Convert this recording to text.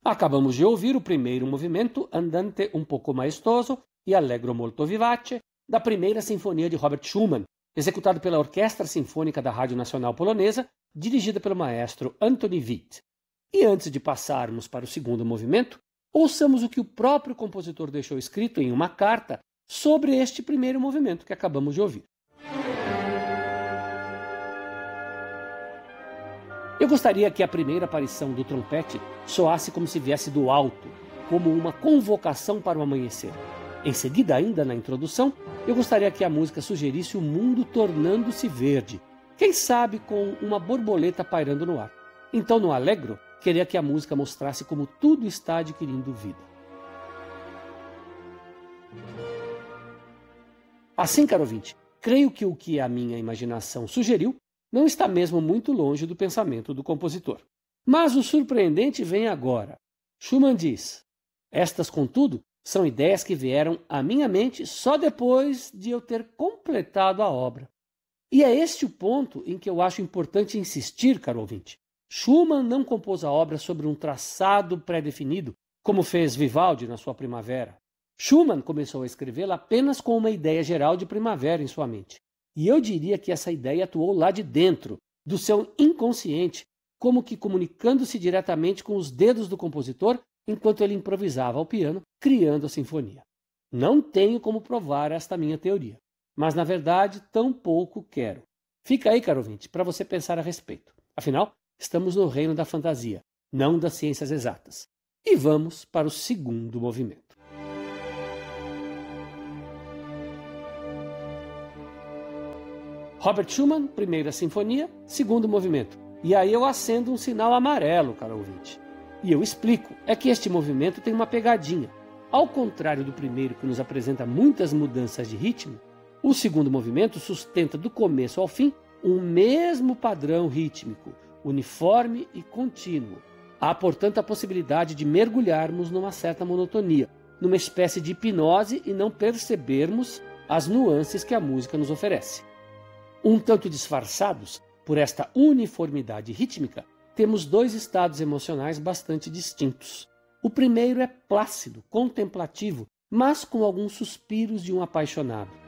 Acabamos de ouvir o primeiro movimento, Andante un poco maestoso e Allegro molto vivace, da primeira sinfonia de Robert Schumann, executado pela Orquestra Sinfônica da Rádio Nacional Polonesa, dirigida pelo maestro Antoni Witt. E antes de passarmos para o segundo movimento, ouçamos o que o próprio compositor deixou escrito em uma carta sobre este primeiro movimento que acabamos de ouvir. Eu gostaria que a primeira aparição do trompete soasse como se viesse do alto, como uma convocação para o amanhecer. Em seguida, ainda na introdução, eu gostaria que a música sugerisse o mundo tornando-se verde, quem sabe com uma borboleta pairando no ar. Então, no Allegro, queria que a música mostrasse como tudo está adquirindo vida. Assim, caro ouvinte, creio que o que a minha imaginação sugeriu não está mesmo muito longe do pensamento do compositor. Mas o surpreendente vem agora. Schumann diz: estas, contudo, são ideias que vieram à minha mente só depois de eu ter completado a obra. E é este o ponto em que eu acho importante insistir, caro ouvinte. Schumann não compôs a obra sobre um traçado pré-definido, como fez Vivaldi na sua Primavera. Schumann começou a escrevê-la apenas com uma ideia geral de primavera em sua mente. E eu diria que essa ideia atuou lá de dentro, do seu inconsciente, como que comunicando-se diretamente com os dedos do compositor enquanto ele improvisava ao piano, criando a sinfonia. Não tenho como provar esta minha teoria, mas na verdade tampouco quero. Fica aí, caro ouvinte, para você pensar a respeito. Afinal, estamos no reino da fantasia, não das ciências exatas. E vamos para o segundo movimento. Robert Schumann, primeira sinfonia, segundo movimento. E aí eu acendo um sinal amarelo, caro ouvinte. E eu explico, é que este movimento tem uma pegadinha. Ao contrário do primeiro, que nos apresenta muitas mudanças de ritmo, o segundo movimento sustenta do começo ao fim um mesmo padrão rítmico, uniforme e contínuo. Há, portanto, a possibilidade de mergulharmos numa certa monotonia, numa espécie de hipnose e não percebermos as nuances que a música nos oferece. Um tanto disfarçados por esta uniformidade rítmica, temos dois estados emocionais bastante distintos. O primeiro é plácido, contemplativo, mas com alguns suspiros de um apaixonado.